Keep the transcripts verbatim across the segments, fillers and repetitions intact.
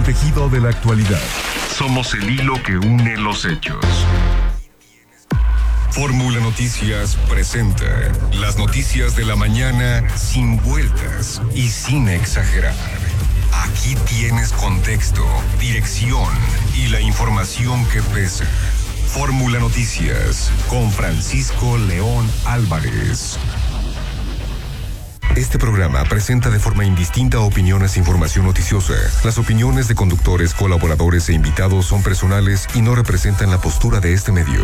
tejido de la actualidad. Somos el hilo que une los hechos. Fórmula Noticias presenta las noticias de la mañana sin vueltas y sin exagerar. Aquí tienes contexto, dirección y la información que pesa. Fórmula Noticias con Francisco León Álvarez. Este programa presenta de forma indistinta opiniones e información noticiosa. Las opiniones de conductores, colaboradores e invitados son personales y no representan la postura de este medio.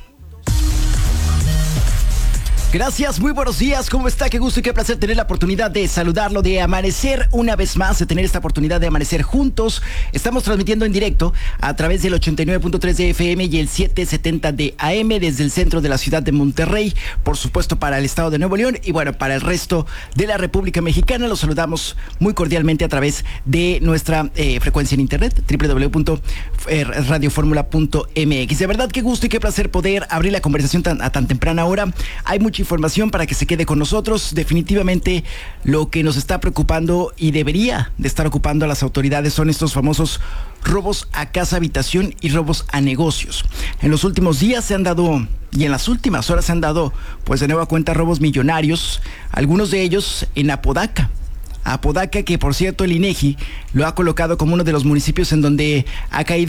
Gracias, muy buenos días, ¿cómo está? Qué gusto y qué placer tener la oportunidad de saludarlo, de amanecer una vez más, de tener esta oportunidad de amanecer juntos. Estamos transmitiendo en directo a través del ochenta y nueve punto tres de F M y el setecientos setenta de A M desde el centro de la ciudad de Monterrey, por supuesto para el estado de Nuevo León y bueno, para el resto de la República Mexicana. Los saludamos muy cordialmente a través de nuestra eh, frecuencia en internet, doble u doble u doble u punto radio fórmula punto m x. De verdad, qué gusto y qué placer poder abrir la conversación tan, a tan temprana hora. Hay mucha información para que se quede con nosotros. Definitivamente lo que nos está preocupando y debería de estar ocupando a las autoridades son estos famosos robos a casa, habitación y robos a negocios. En los últimos días se han dado y en las últimas horas se han dado pues de nueva cuenta robos millonarios, algunos de ellos en Apodaca. Apodaca, que por cierto el INEGI lo ha colocado como uno de los municipios en donde ha caído